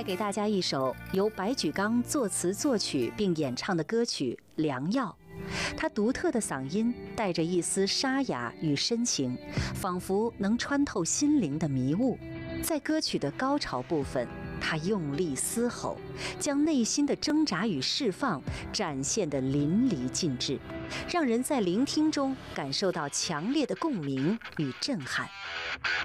带给大家一首由白举纲作词作曲并演唱的歌曲《良药》。他独特的嗓音带着一丝沙哑与深情，仿佛能穿透心灵的迷雾。在歌曲的高潮部分，他用力嘶吼，将内心的挣扎与释放展现得淋漓尽致，让人在聆听中感受到强烈的共鸣与震撼。